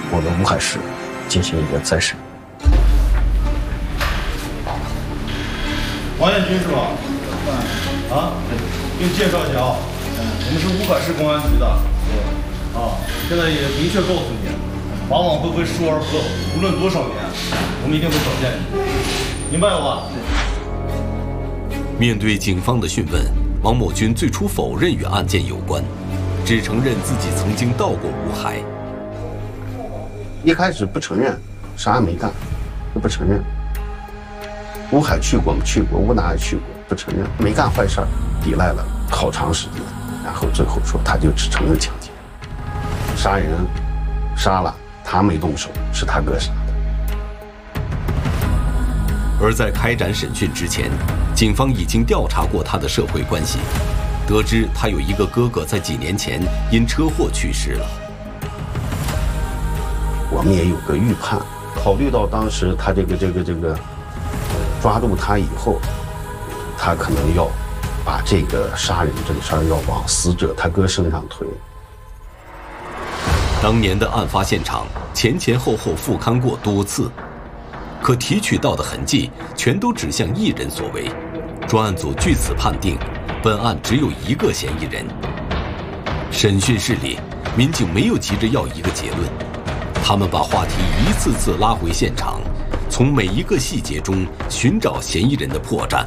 我们乌海市进行一个再审。 王彦军是吧？啊，给你介绍一下啊，我们是乌海市公安局的。现在也明确告诉你，往往会失而复得，无论多少年，我们一定会找见你，明白了吧？ 面对警方的讯问，王某军最初否认与案件有关，只承认自己曾经到过乌海。 一开始不承认，啥也没干，就不承认。乌海去过没去过，乌哪也去过，不承认，没干坏事，抵赖了好长时间，然后最后说他就只承认抢劫，杀人杀了，他没动手，是他哥杀的。 而在开展审讯之前，警方已经调查过他的社会关系，得知他有一个哥哥在几年前因车祸去世了。 我们也有个预判，考虑到当时他这个抓住他以后，他可能要把这个杀人这个事儿要往死者他哥身上推。 当年的案发现场前后复勘过多次，可提取到的痕迹全都指向一人所为。专案组据此判定，本案只有一个嫌疑人。审讯室里，民警没有急着要一个结论，他们把话题一次次拉回现场，从每一个细节中寻找嫌疑人的破绽。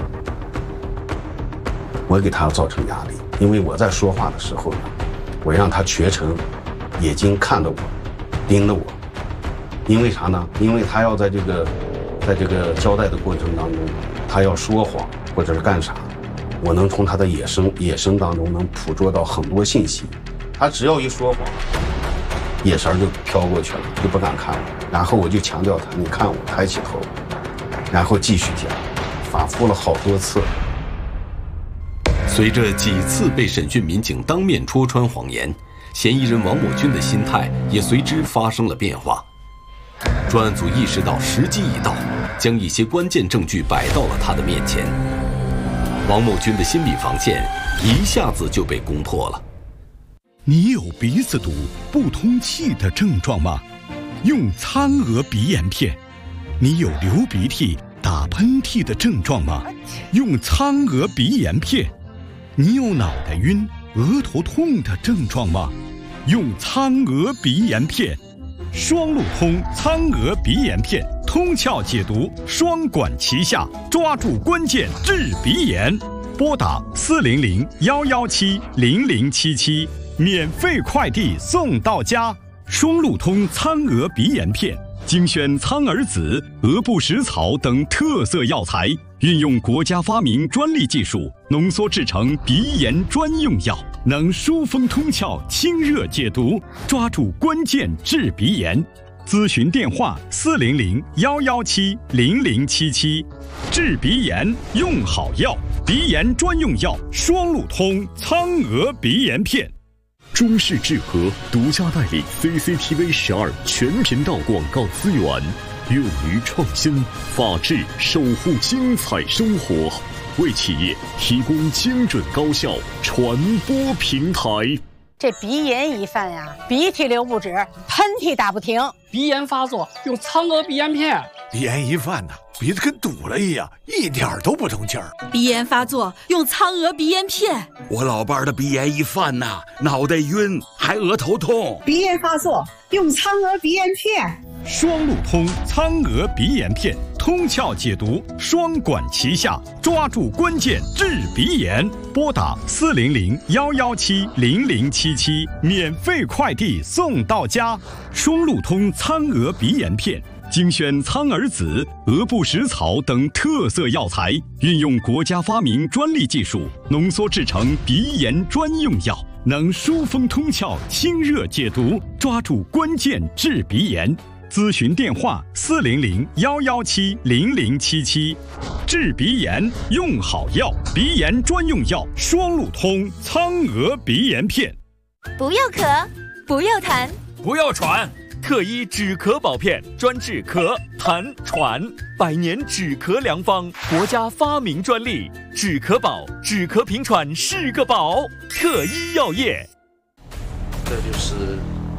我给他造成压力，因为我在说话的时候呢，我让他全程眼睛看着我，盯着我。因为啥呢？因为他要在这个交代的过程当中，他要说谎或者是干啥，我能从他的眼神当中能捕捉到很多信息。他只要一说谎，眼神就飘过去了，就不敢看我。然后我就强调他，你看我，抬起头，然后继续讲，反复了好多次。 随着几次被审讯民警当面戳穿谎言，嫌疑人王某军的心态也随之发生了变化。专案组意识到时机已到，将一些关键证据摆到了他的面前。王某军的心理防线一下子就被攻破了。 你有鼻子堵、不通气的症状吗？用苍娥鼻炎片。你有流鼻涕、打喷嚏的症状吗？用苍娥鼻炎片。你有脑袋晕、额头痛的症状吗？用苍娥鼻炎片。双路通苍娥鼻炎片，通窍解毒，双管齐下，抓住关键治鼻炎。拨打400-117-0077，免费快递送到家。双路通苍娥鼻炎片，精选苍耳子、鹅不食草等特色药材，运用国家发明专利技术，浓缩制成鼻炎专用药，能疏风通窍、清热解毒，抓住关键治鼻炎。咨询电话400-117-0077。治鼻炎用好药，鼻炎专用药双路通苍娥鼻炎片。 中视智和独家代理 CCTV 12全频道广告资源，勇于创新，法治守护精彩生活，为企业提供精准高效传播平台。 这鼻炎一犯呀，鼻涕流不止，喷嚏打不停。 鼻炎发作用苍娥鼻炎片。 鼻炎一犯呢，鼻子跟堵了一样，一点都不通气儿。 鼻炎发作用苍娥鼻炎片。 我老伴儿的鼻炎一犯呐，脑袋晕，还额头痛。 鼻炎发作用苍娥鼻炎片。 双路通苍娥鼻炎片，通窍解毒，双管齐下，抓住关键治鼻炎。拨打400-117-0077，免费快递送到家。双路通苍娥鼻炎片，精选苍耳子、鹅不食草等特色药材，运用国家发明专利技术，浓缩制成鼻炎专用药，能疏风通窍、清热解毒，抓住关键治鼻炎。咨询电话400-117-0077。治鼻炎用好药，鼻炎专用药双路通苍娥鼻炎片。 不要咳，不要痰， 不要喘。特医止咳宝片，专治咳、痰、喘，100年止咳良方，国家发明专利。止咳宝，止咳平喘是个宝。特医药业。 这就是